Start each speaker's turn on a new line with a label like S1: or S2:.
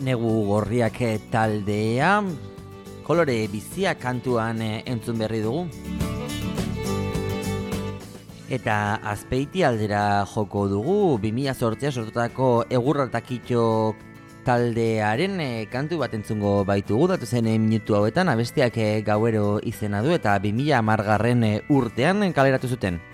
S1: Negu Gorriak taldea, kolore bizia kantuan entzun berri dugu. Eta Azpeiti aldera joko dugu, 2008 sortutako Egurratakitxo taldearen kantu bat entzungo baitugu, datu zen minutu hauetan, abestiak gauero izena du eta 2010 urtean kaleratu zuten.